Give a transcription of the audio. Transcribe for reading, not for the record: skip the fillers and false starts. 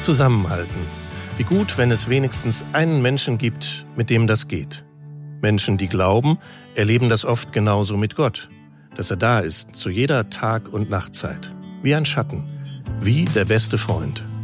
zusammenhalten. Wie gut, wenn es wenigstens einen Menschen gibt, mit dem das geht. Menschen, die glauben, erleben das oft genauso mit Gott, dass er da ist, zu jeder Tag- und Nachtzeit, wie ein Schatten, wie der beste Freund.